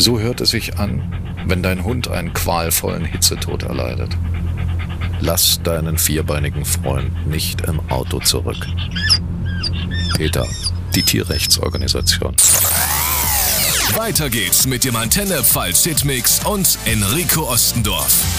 So hört es sich an, wenn dein Hund einen qualvollen Hitzetod erleidet. Lass deinen vierbeinigen Freund nicht im Auto zurück. PETA, die Tierrechtsorganisation. Weiter geht's mit dem Antenne Pfalz Hitmix und Enrico Ostendorf.